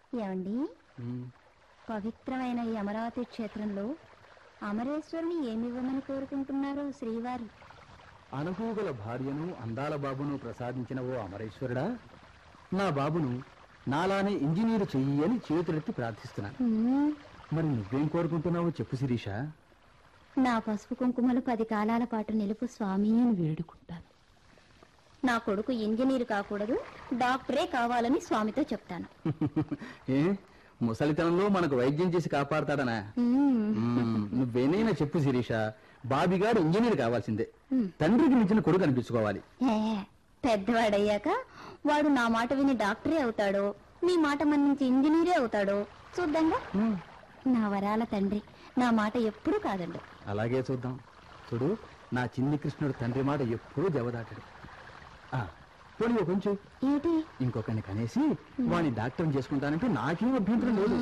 ఏమండి, పవిత్రమైన ఈ అమరావతి క్షేత్రంలో అమరేశ్వరుని ఏమివ్వమని కోరుకుంటున్నారు శ్రీవారు? అనుభూగల భార్యను అందాల బాబును ప్రసాదించిన ఓ అమరేశ్వరుడా, నా బాబును నాలానే ఇంజనీరు చెయ్యి అని చేతులెత్తి ప్రార్థిస్తున్నాను. మరి నువ్వేం కోరుకుంటున్నావో చెప్పు శిరీష. నా పసుపు కుంకుమలు 10 కాలాల పాటు నిలుపు స్వామి అని వేడుకుంటాను. నా కొడుకు ఇంజనీరు కాకూడదు, డాక్టరే కావాలని స్వామితో చెప్తాను. ఏ ముసలితనంలో మనకు వైద్యం చేసి కాపాడతాడనా? నువ్వేనైనా చెప్పు శిరీష. బాబిగాడు ఇంజనీర్ కావాల్సిందే. తండ్రికి మించిన కొడుకు అనిపించుకోవాలి. పెద్దవాడయ్యాక వాడు నా మాట విని డాక్టరే అవుతాడో, మీ మాట మన్నించి ఇంజనీరే అవుతాడో చూద్దాంగా. నా వరాల తండ్రి నా మాట ఎప్పుడూ కాదండు. అలాగే చూద్దాం. చూడు, నా చిన్ని కృష్ణుడు తండ్రి మాట ఎప్పుడూ జవదాటాడు. పోనీ కొంచెం ఏంటి, ఇంకొకరిని కనేసి వాడిని డాక్టర్ చేసుకుంటానంటే నాకేం అభ్యంతరం లేదు.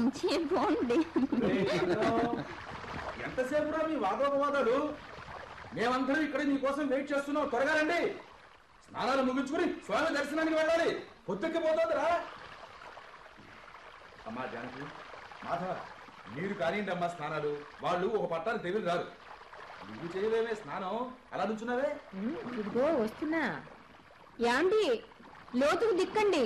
ఎంతసేపు రా మీ వాదోపవాదాలు? మేమందరం ఇక్కడ నీకోసం వెయిట్ చేస్తున్నాం. త్వరగా రండి. స్నానాలు ముగించుకుని స్వామి దర్శనానికి వెళ్ళాలి. పొద్దుక్కిపోతుందిరా. అమ్మా జానకి, మాధవ, మీరు కానివ్వండి అమ్మా స్నానాలు. వాళ్ళు ఒక పట్టాన్ని తెగులు రారు. నువ్వు చేయలేమే స్నానం, అలా నుంచున్నావే. ఇదిగో వస్తున్నా. యాండి, లోతుకు దిక్కండి.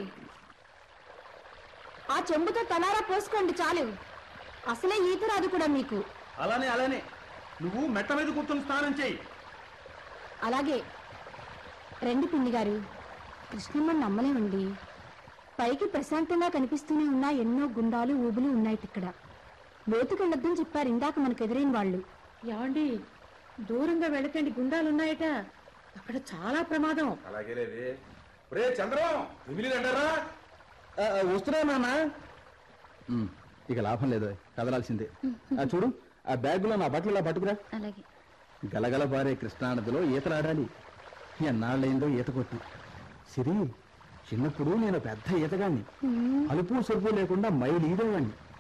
ఆ చెంబుతో తలారా పోసుకోండి చాలు. అసలే ఈత రాదు కూడా మీకు. అలానే అలానే నువ్వు మెట్ట మీద కూర్చొని స్నానం చేయి. అలాగే రండి పిన్ని గారు. కృష్ణమ్మని నమ్మలేమండి. పైకి ప్రశాంతంగా కనిపిస్తూనే ఉన్న ఎన్నో గుండాలు ఊబులు ఉన్నాయి ఇక్కడ. లోతుకెళ్ళొద్దని చెప్పారు ఇందాక మనకు ఎదురైన వాళ్ళు. ఏమండి, దూరంగా వెళ్ళకండి, గుండాలున్నాయట. అక్కడ చాలా ప్రమాదం. అలాగే లేదే. రే చంద్రం, అంటారా? వస్తున్నా నాన్న. ఇక లాభం లేదు, కదలాల్సిందే. చూడు, ఆ బ్యాగులో నా బట్టలు ఇలా పట్టుకురా. అలాగే. గలగల పారే కృష్ణానదిలో ఈతలాడాలి. ఎన్నాళ్ళైందో ఈత కొట్టి. సిరి, చిన్నప్పుడు నేను పెద్ద ఈతగాన్ని. అలుపు సొలుపు లేకుండా మైలు ఈదేవాణ్ణి.